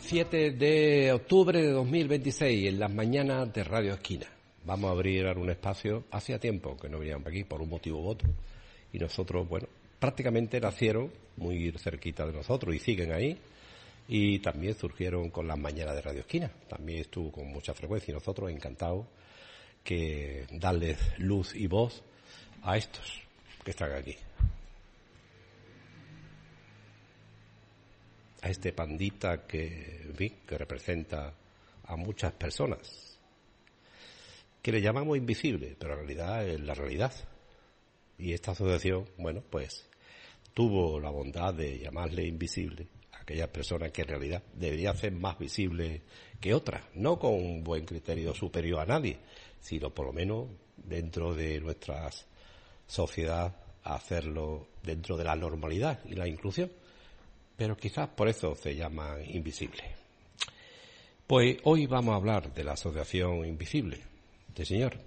7 de octubre de 2026, en las mañanas de Radio Esquina. Vamos a abrir un espacio. Hacía tiempo que no veníamos aquí por un motivo u otro. Y nosotros, bueno, prácticamente nacieron muy cerquita de nosotros y siguen ahí. Y también surgieron con las mañanas de Radio Esquina. También estuvo con mucha frecuencia y nosotros encantados que darles luz y voz a estos que están aquí. A este pandita que, en fin, que representa a muchas personas, que le llamamos invisible, pero en realidad es la realidad. Y esta asociación, bueno, pues tuvo la bondad de llamarle invisible a aquellas personas que en realidad debería ser más visible que otras, no con un buen criterio superior a nadie, sino por lo menos dentro de nuestra sociedad, hacerlo dentro de la normalidad y la inclusión. Pero quizás por eso se llama invisible. Pues hoy vamos a hablar de la Asociación Invisible, Señor.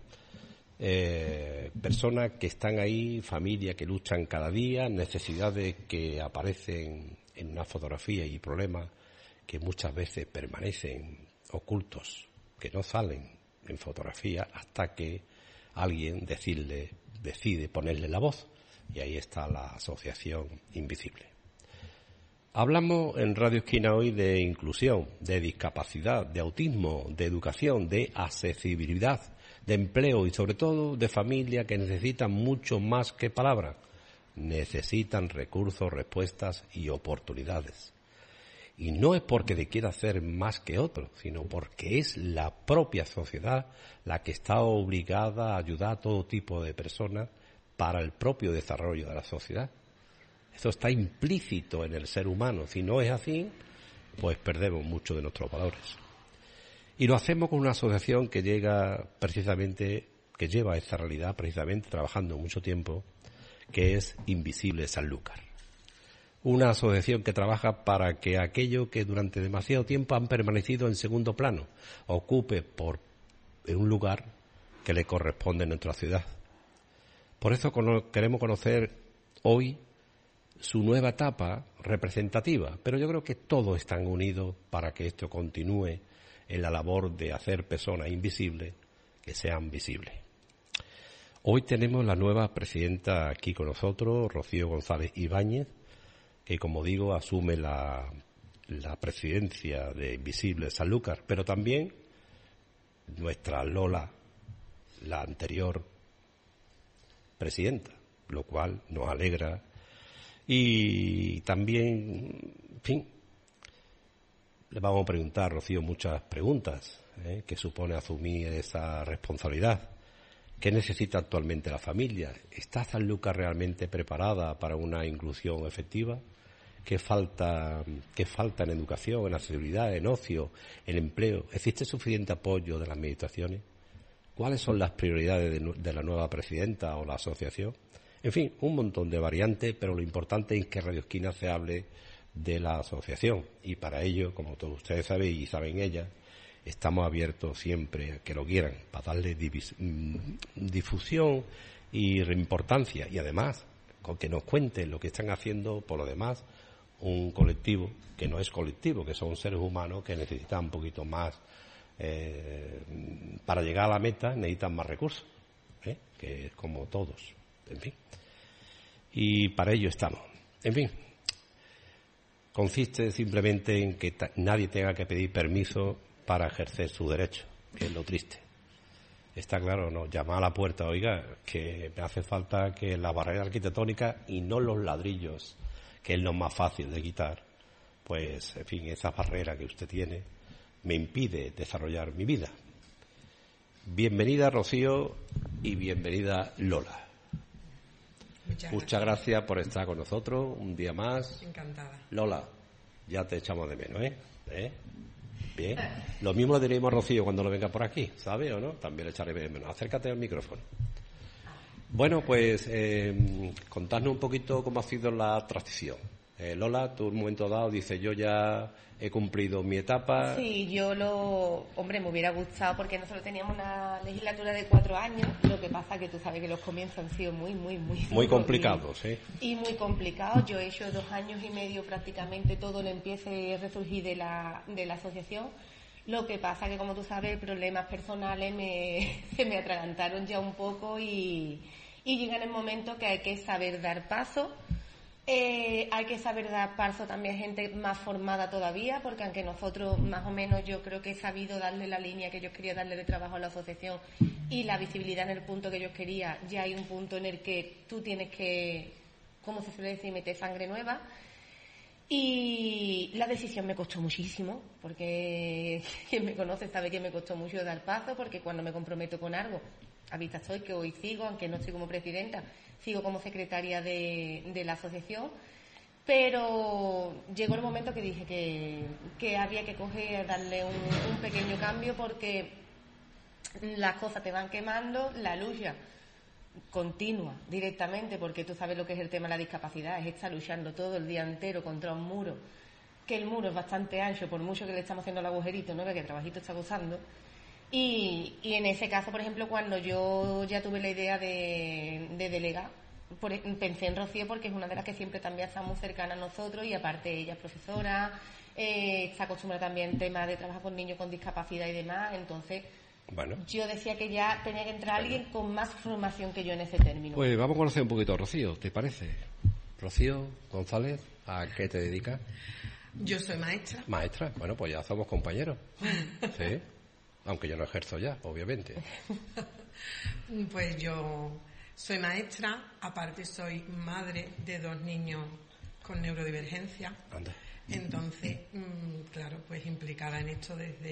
Personas que están ahí, familias que luchan cada día, necesidades que aparecen en una fotografía y problemas que muchas veces permanecen ocultos, que no salen en fotografía hasta que alguien decide ponerle la voz. Y ahí está la Asociación Invisible. Hablamos en Radio Esquina hoy de inclusión, de discapacidad, de autismo, de educación, de accesibilidad, de empleo y sobre todo de familias que necesitan mucho más que palabras. Necesitan recursos, respuestas y oportunidades. Y no es porque le quiera hacer más que otro, sino porque es la propia sociedad la que está obligada a ayudar a todo tipo de personas para el propio desarrollo de la sociedad. Eso está implícito en el ser humano. Si no es así, pues perdemos mucho de nuestros valores. Y lo hacemos con una asociación que lleva esta realidad precisamente trabajando mucho tiempo, que es Invisible Sanlúcar. Una asociación que trabaja para que aquello que durante demasiado tiempo han permanecido en segundo plano ocupe un lugar que le corresponde en nuestra ciudad. Por eso queremos conocer hoy su nueva etapa representativa, pero yo creo que todos están unidos para que esto continúe en la labor de hacer personas invisibles que sean visibles. Hoy tenemos la nueva presidenta aquí con nosotros, Rocío González Ibáñez, que como digo asume la presidencia de Invisible Sanlúcar, pero también nuestra Lola, la anterior presidenta, lo cual nos alegra. Y también, en fin, le vamos a preguntar, Rocío, muchas preguntas, que supone asumir esa responsabilidad. ¿Qué necesita actualmente la familia? ¿Está Sanlúcar realmente preparada para una inclusión efectiva? ¿Qué falta en educación, en accesibilidad, en ocio, en empleo? ¿Existe suficiente apoyo de las administraciones? ¿Cuáles son las prioridades de la nueva presidenta o la asociación? En fin, un montón de variantes, pero lo importante es que Radio Esquina se hable de la asociación. Y para ello, como todos ustedes saben y saben ellas, estamos abiertos siempre a que lo quieran, para darle difusión y importancia. Y además, con que nos cuenten lo que están haciendo por lo demás, un colectivo que no es colectivo, que son seres humanos que necesitan un poquito más, para llegar a la meta necesitan más recursos, que es como todos. En fin, y para ello estamos. En fin, consiste simplemente en que nadie tenga que pedir permiso para ejercer su derecho, que es lo triste. Está claro, ¿no? Llamar a la puerta, oiga, que me hace falta que la barrera arquitectónica y no los ladrillos, que es lo más fácil de quitar, pues, en fin, esa barrera que usted tiene me impide desarrollar mi vida. Bienvenida, Rocío, y bienvenida, Lola. Muchas gracias por estar con nosotros un día más. Encantada. Lola, ya te echamos de menos, Bien. Lo mismo le diremos a Rocío cuando lo venga por aquí, ¿sabe o no? También le echaré de menos. Acércate al micrófono. Bueno, pues contadnos un poquito cómo ha sido la transición. Lola, tú en un momento dado dices, yo ya he cumplido mi etapa. Sí, hombre, me hubiera gustado porque nosotros teníamos una legislatura de 4 años, lo que pasa que tú sabes que los comienzos han sido muy complicados, ¿sí? Y muy complicados. Yo he hecho 2 años y medio prácticamente todo el empiece y resurgir de la asociación. Lo que pasa que, como tú sabes, problemas personales se me atragantaron ya un poco y llega en el momento que hay que saber dar paso. Hay que saber dar paso también a gente más formada todavía, porque aunque nosotros más o menos yo creo que he sabido darle la línea que yo quería darle de trabajo a la asociación y la visibilidad en el punto que yo quería, ya hay un punto en el que tú tienes que, como se suele decir, meter sangre nueva. Y la decisión me costó muchísimo, porque quien me conoce sabe que me costó mucho dar paso, porque cuando me comprometo con algo, a vista estoy que hoy sigo, aunque no estoy como presidenta, sigo como secretaria de la asociación, pero llegó el momento que dije que había que darle un pequeño cambio, porque las cosas te van quemando, la lucha continua directamente, porque tú sabes lo que es el tema de la discapacidad, es estar luchando todo el día entero contra un muro, que el muro es bastante ancho, por mucho que le estamos haciendo el agujerito, ¿no?, que el trabajito está gozando. Y en ese caso, por ejemplo, cuando yo ya tuve la idea de delegar, pensé en Rocío, porque es una de las que siempre también está muy cercana a nosotros, y aparte ella es profesora, está acostumbrada también al tema de trabajar con niños con discapacidad y demás. Entonces bueno, yo decía que ya tenía que entrar alguien con más formación que yo en ese término. Pues vamos a conocer un poquito a Rocío, ¿te parece? Rocío González, ¿a qué te dedicas? Yo soy maestra. Maestra, bueno, pues ya somos compañeros. Sí, aunque yo no ejerzo ya, obviamente. Pues yo soy maestra, aparte soy madre de 2 niños con neurodivergencia. Anda. Entonces, claro, pues implicada en esto desde